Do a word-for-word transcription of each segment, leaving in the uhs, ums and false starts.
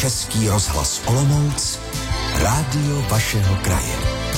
Český rozhlas Olomouc, rádio vašeho kraje.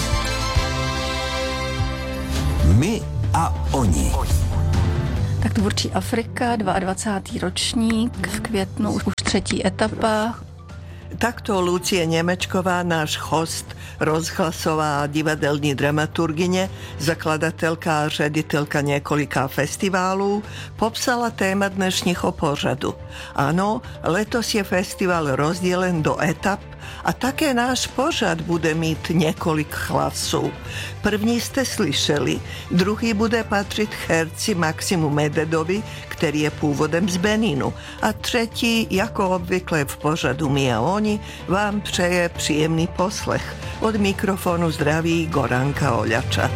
My a oni. Tak tvůrčí Afrika, dvacátý druhý ročník, v květnu už třetí etapa. Takto Lucie Němečková, náš host, rozhlasová divadelní dramaturgyně, zakladatelka a ředitelka několika festivalů, popsala téma dnešního pořadu. Ano, letos je festival rozdělen do etap a také náš pořad bude mít několik hlasů. První jste slyšeli, druhý bude patřit herci Maximu Mededovi, který je původem z Beninu. A třetí, jako obvykle v pořadu My a oni, vám přeje příjemný poslech. Od mikrofonu zdraví Goranka Oljača.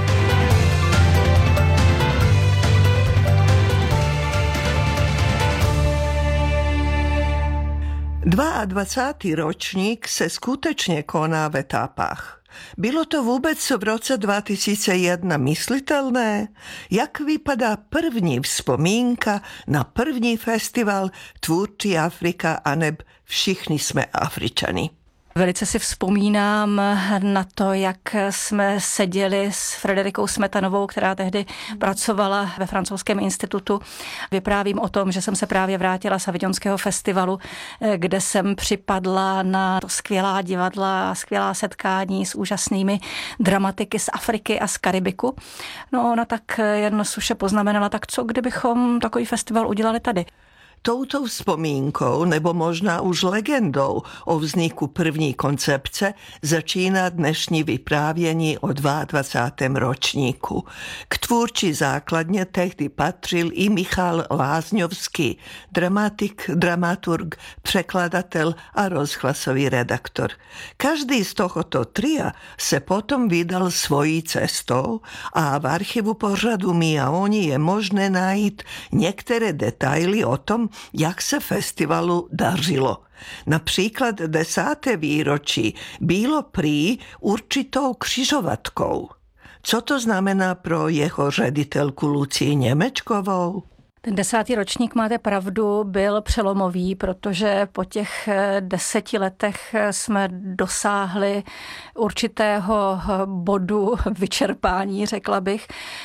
dvacátý druhý ročník se skutečně koná v etapách. Bylo to vůbec v roce dva tisíce jedna myslitelné? Jak vypadá první vzpomínka na první festival Tvůrčí Afrika aneb Všichni jsme Afričani? Velice si vzpomínám na to, jak jsme seděli s Frederikou Smetanovou, která tehdy pracovala ve francouzském institutu. Vyprávím o tom, že jsem se právě vrátila z Avignonského festivalu, kde jsem připadla na to skvělá divadla, skvělá setkání s úžasnými dramatiky z Afriky a z Karibiku. No ona tak jen suše poznamenala, tak co kdybychom takový festival udělali tady? Touto vzpomínkou, nebo možná už legendou o vzniku první koncepce začíná dnešní vyprávění o dvacátém druhém ročníku. K tvůrčí základně tehdy patřil i Michal Lázňovský, dramatik, dramaturg, překladatel a rozhlasový redaktor. Každý z tohoto tria se potom vydal svojí cestou a v archivu pořadu My a oni je možné najít některé detaily o tom, jak se festivalu dařilo. Například desáté výročí bylo prý určitou křižovatkou. Co to znamená pro jeho ředitelku Lucii Němečkovou? Ten desátý ročník, máte pravdu, byl přelomový, protože po těch deseti letech jsme dosáhli určitého bodu vyčerpání, řekla bych.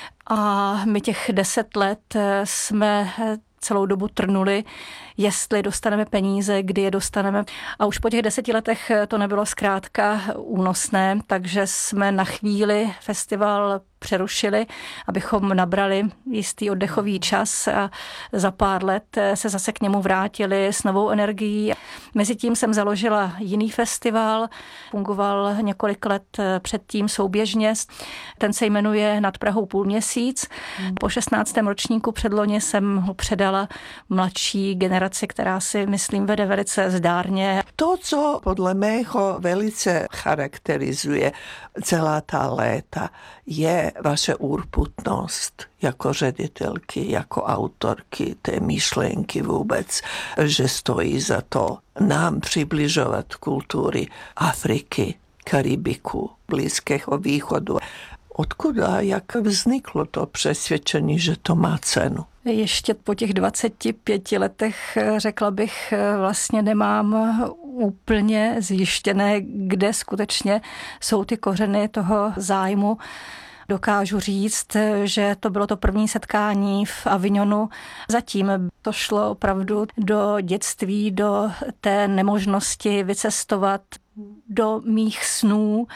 A my těch deset let jsme celou dobu trnuli, jestli dostaneme peníze, kdy je dostaneme. A už po těch deseti letech to nebylo zkrátka únosné, takže jsme na chvíli festival přerušili, abychom nabrali jistý oddechový čas a za pár let se zase k němu vrátili s novou energií. Mezitím jsem založila jiný festival, fungoval několik let předtím souběžně. Ten se jmenuje Nad Prahou půlměsíc. Po šestnáctém ročníku předloni jsem ho předala mladší generaci, která si, myslím, vede velice zdárně. To, co podle mého velice charakterizuje celá ta léta, je vaše urputnost jako ředitelky, jako autorky té myšlenky vůbec, že stojí za to nám přibližovat kultury Afriky, Karibiku, Blízkého východu. Odkud a jak vzniklo to přesvědčení, že to má cenu? Ještě po těch dvaceti pěti letech, řekla bych, vlastně nemám úplně zjištěné, kde skutečně jsou ty kořeny toho zájmu. Dokážu říct, že to bylo to první setkání v Avignonu. Zatím to šlo opravdu do dětství, do té nemožnosti vycestovat, do mých snů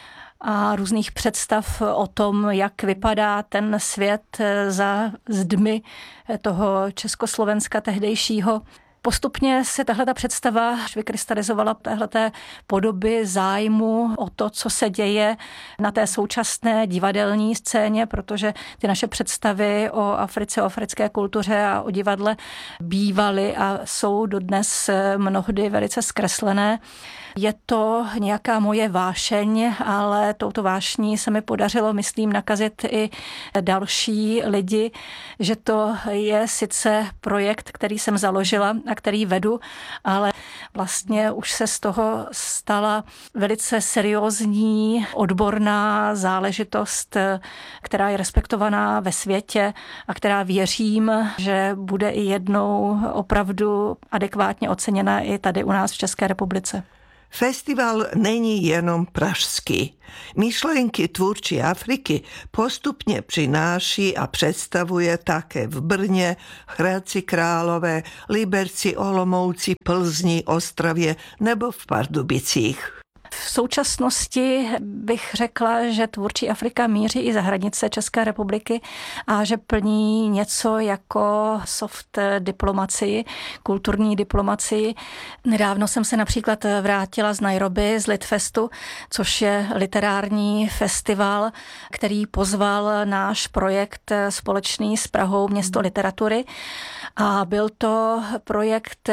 a různých představ o tom, jak vypadá ten svět za zdmi toho Československa tehdejšího. Postupně se tahleta představa vykrystalizovala téhleté podoby zájmu o to, co se děje na té současné divadelní scéně, protože ty naše představy o Africe, o africké kultuře a o divadle bývaly a jsou dodnes mnohdy velice zkreslené. Je to nějaká moje vášeň, ale touto vášní se mi podařilo, myslím, nakazit i další lidi, že to je sice projekt, který jsem založila a který vedu, ale vlastně už se z toho stala velice seriózní odborná záležitost, která je respektovaná ve světě a která věřím, že bude i jednou opravdu adekvátně oceněna i tady u nás v České republice. Festival není jenom pražský. Myšlenky tvůrčí Afriky postupně přináší a představuje také v Brně, Hradci Králové, Liberci, Olomouci, Plzni, Ostravě nebo v Pardubicích. V současnosti bych řekla, že tvůrčí Afrika míří i za hranice České republiky a že plní něco jako soft diplomacii, kulturní diplomacii. Nedávno jsem se například vrátila z Nairobi, z Litfestu, což je literární festival, který pozval náš projekt společný s Prahou Město literatury. A byl to projekt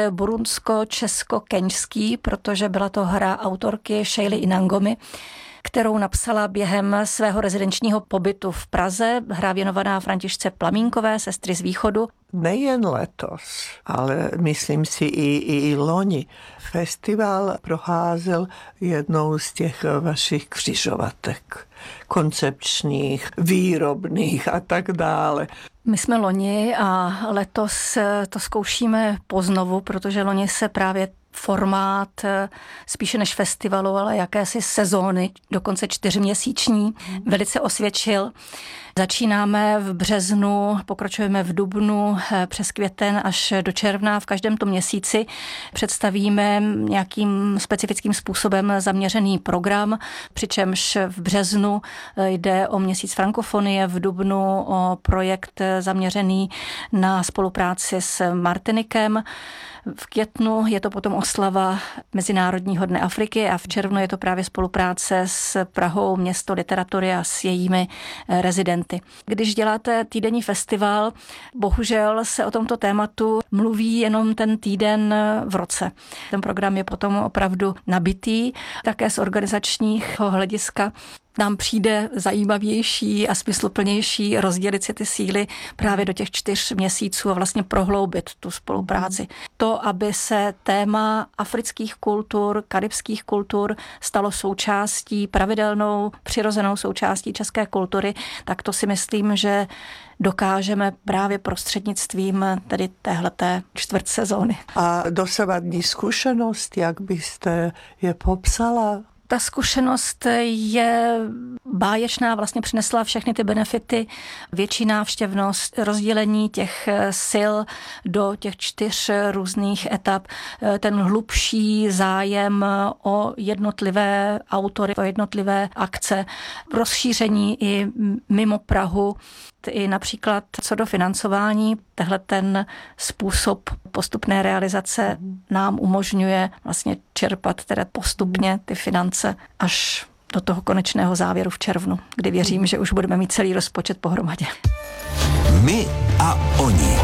burundsko-česko-keňský, protože byla to hra autorky Sheily Inangomy, kterou napsala během svého rezidenčního pobytu v Praze, hra věnovaná Františce Plamínkové, sestry z východu. Nejen letos, ale myslím si i, i loni. Festival procházel jednou z těch vašich křižovatek, koncepčních, výrobných a tak dále. My jsme loni a letos to zkoušíme poznovu, protože loni se právě formát spíše než festivalu, ale jakési sezóny, dokonce čtyřměsíční, velice osvědčil. Začínáme v březnu, pokračujeme v dubnu, přes květen až do června. V každém tom měsíci představíme nějakým specifickým způsobem zaměřený program, přičemž v březnu jde o měsíc frankofonie, v dubnu o projekt zaměřený na spolupráci s Martinikem. V květnu je to potom oslava Mezinárodního dne Afriky a v červnu je to právě spolupráce s Prahou Město literatury a s jejími rezidenty. Když děláte týdenní festival, bohužel se o tomto tématu mluví jenom ten týden v roce. Ten program je potom opravdu nabitý, také z organizačního hlediska. Nám přijde zajímavější a smysluplnější rozdělit si ty síly právě do těch čtyř měsíců a vlastně prohloubit tu spolupráci. To, aby se téma afrických kultur, karibských kultur stalo součástí, pravidelnou, přirozenou součástí české kultury, tak to si myslím, že dokážeme právě prostřednictvím tedy téhleté čtvrt sezóny. A dosavadní zkušenost, jak byste je popsala? Ta zkušenost je báječná, vlastně přinesla všechny ty benefity, větší návštěvnost, rozdělení těch sil do těch čtyř různých etap, ten hlubší zájem o jednotlivé autory, o jednotlivé akce, rozšíření i mimo Prahu, i například co do financování, tehle ten způsob postupné realizace nám umožňuje vlastně čerpat teda postupně ty finance až do toho konečného závěru v červnu, kdy věřím, že už budeme mít celý rozpočet pohromadě. My a oni.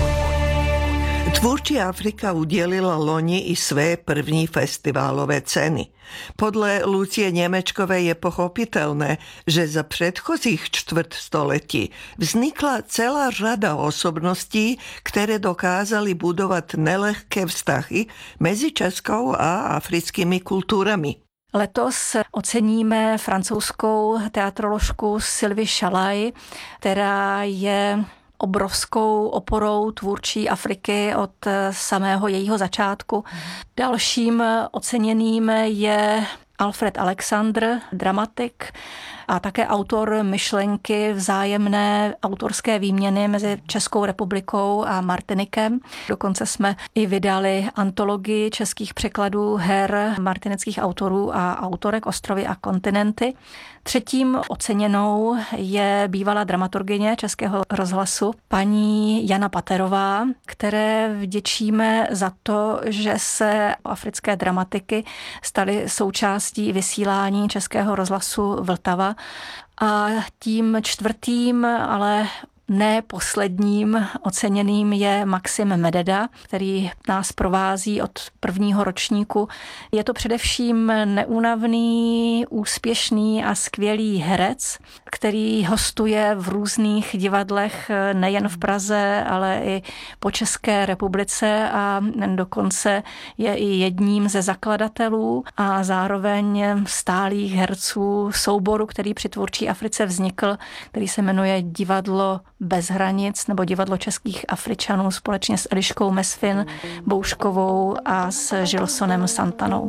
Tvůrčí Afrika udělila loni i své první festivalové ceny. Podle Lucie Němečkové je pochopitelné, že za předchozích čtvrt století vznikla celá řada osobností, které dokázaly budovat nelehké vztahy mezi českou a africkými kulturami. Letos oceníme francouzskou teatroložku Sylvie Chalaï, která je obrovskou oporou tvůrčí Afriky od samého jejího začátku. Dalším oceněným je Alfred Alexander, dramatik a také autor myšlenky vzájemné autorské výměny mezi Českou republikou a Martinikem. Dokonce jsme i vydali antologii českých překladů her martinických autorů a autorek Ostrovy a kontinenty. Třetím oceněnou je bývalá dramaturgyně Českého rozhlasu paní Jana Paterová, které vděčíme za to, že se africké dramatiky staly součástí vysílání Českého rozhlasu Vltava. A tím čtvrtým, ale ne posledním oceněným je Maxim Mededa, který nás provází od prvního ročníku. Je to především neúnavný, úspěšný a skvělý herec, který hostuje v různých divadlech nejen v Praze, ale i po České republice a dokonce je i jedním ze zakladatelů a zároveň stálých herců souboru, který při Tvůrčí Africe vznikl, který se jmenuje Divadlo bez hranic nebo Divadlo českých Afričanů společně s Eliškou Mesfin Bouškovou a s Gilsonem Santanou.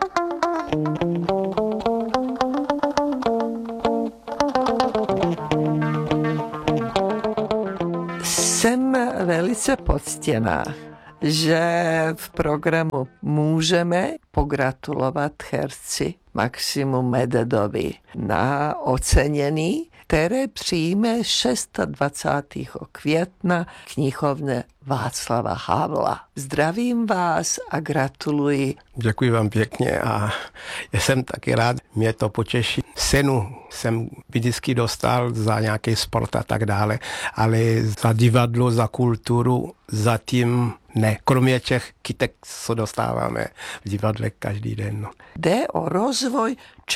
Jsem velice poctěná, že v programu můžeme pogratulovat herci Maximu Mededovi na ocenění, které přijme dvacátého šestého května knihovně Václava Havla. Zdravím vás a gratuluji. Děkuji vám pěkně a jsem taky rád, mě to potěší. Cenu jsem vždycky dostal za nějaký sport a tak dále, ale za divadlo, za kulturu zatím ne. Kromě těch kytek, co dostáváme v divadle každý den. No. Jde o rozvoj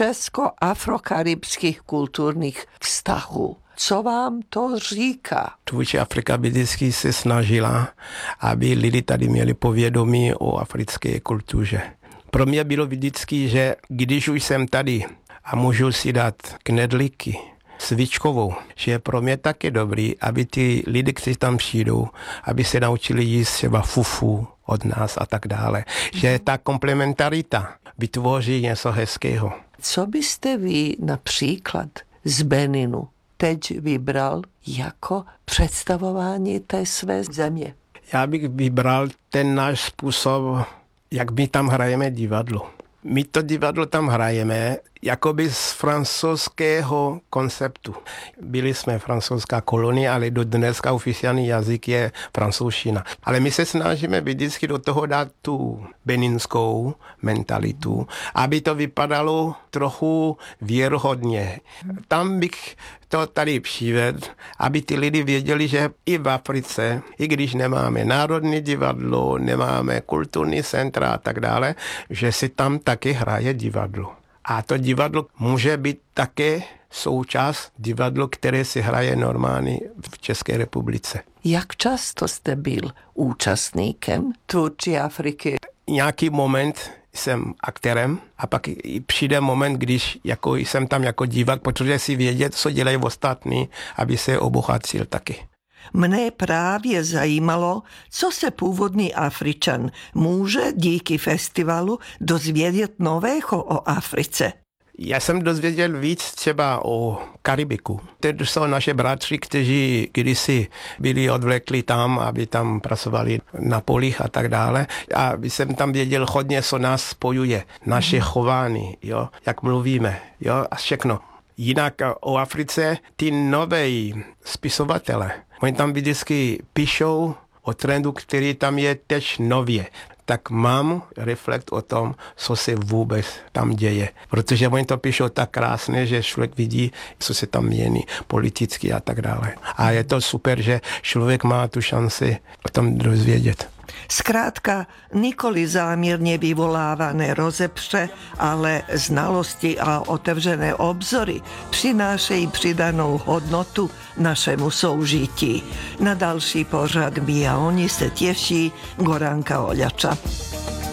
česko-afrokaribských kulturních vztahů. Co vám to říká? Tvůrčí Afrika vždycky se snažila, aby lidi tady měli povědomí o africké kultuře. Pro mě bylo vždycky, že když už jsem tady a můžu si dát knedlíky svíčkovou, že je pro mě taky dobrý, aby ty lidi, kteří tam přijdou, aby se naučili jíst třeba fufu od nás a tak dále. Že ta komplementarita vytvoří něco hezkého. Co byste vy například z Beninu teď vybral jako představování té své země? Já bych vybral ten náš způsob, jak my tam hrajeme divadlo. My to divadlo tam hrajeme jakoby z francouzského konceptu. Byli jsme francouzská kolonie, ale do dneska oficiální jazyk je francouzština. Ale my se snažíme vždycky do toho dát tu beninskou mentalitu, aby to vypadalo trochu věrohodně. Tam bych to tady přivedl, aby ty lidi věděli, že i v Africe, i když nemáme národní divadlo, nemáme kulturní centra a tak dále, že si tam taky hraje divadlo. A to divadlo může být také součást divadlo, které si hraje normálně v České republice. Jak často jste byl účastníkem Tvůrčí Afriky? Nějaký moment jsem aktérem a pak přijde moment, když jako jsem tam jako divák, protože si vědět, co dělají ostatní, aby se obohatil taky. Mne právě zajímalo, co se původní Afričan může díky festivalu dozvědět nového o Africe. Já jsem dozvěděl víc třeba o Karibiku. To jsou naše bratři, kteří kdysi byli odvlekli tam, aby tam pracovali na polích a tak dále. A jsem tam věděl hodně, co nás spojuje. Naše chování, jo, jak mluvíme, jo, a všechno. Jinak o Africe ty nové spisovatele, oni tam vždycky píšou o trendu, který tam je teď nově. Tak mám reflekt o tom, co se vůbec tam děje. Protože oni to píšou tak krásně, že člověk vidí, co se tam mění politicky a tak dále. A je to super, že člověk má tu šanci o tom dozvědět. Zkrátka, nikoli záměrně vyvolávané rozepře, ale znalosti a otevřené obzory přinášejí přidanou hodnotu našemu soužití. Na další pořad My a oni se těší Goranka Oľača.